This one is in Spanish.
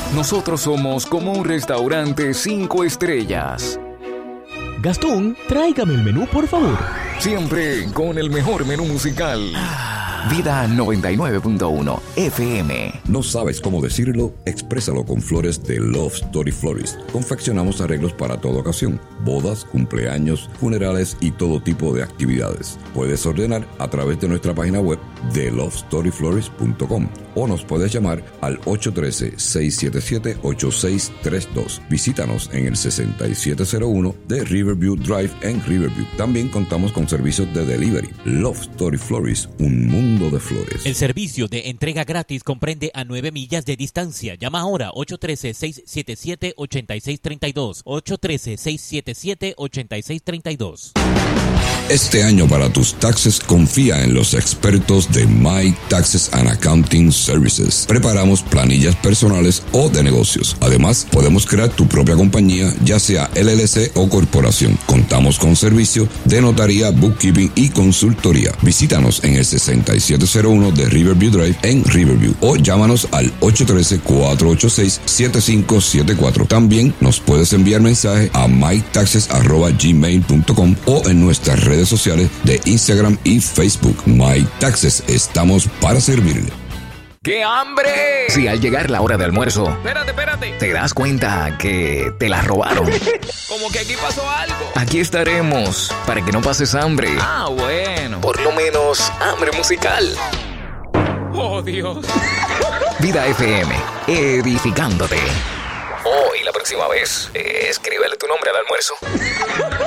Nosotros somos como un restaurante 5 estrellas. Gastón, tráigame el menú, por favor. Siempre con el mejor menú musical. Vida 99.1 FM. ¿No sabes cómo decirlo? Exprésalo con flores de Love Story Florist. Confeccionamos arreglos para toda ocasión: bodas, cumpleaños, funerales y todo tipo de actividades. Puedes ordenar a través de nuestra página web de lovestoryflorist.com o nos puedes llamar al 813-677-8632. Visítanos en el 6701 de Riverview Drive en Riverview. También contamos con servicios de delivery. Love Story Florist, un mundo de flores. El servicio de entrega gratis comprende a 9 millas de distancia. Llama ahora 813-677-8632. 813-677-8632. Este año para tus taxes confía en los expertos de My Taxes and Accounting Services. Preparamos planillas personales o de negocios. Además, podemos crear tu propia compañía, ya sea LLC o corporación. Contamos con servicios de notaría, bookkeeping y consultoría. Visítanos en el 6701 de Riverview Drive en Riverview o llámanos al 813-486-7574. También nos puedes enviar mensaje a mytaxes@gmail.com o en nuestras redes sociales de Instagram y Facebook. My Taxes, estamos para servirle. ¡Qué hambre! Si al llegar la hora de almuerzo, Espérate. te das cuenta que te la robaron. Como que aquí pasó algo. Aquí estaremos para que no pases hambre. Ah, bueno. Por lo menos hambre musical. Oh, Dios. Vida FM, edificándote. Oh, y la próxima vez, escríbele tu nombre al almuerzo.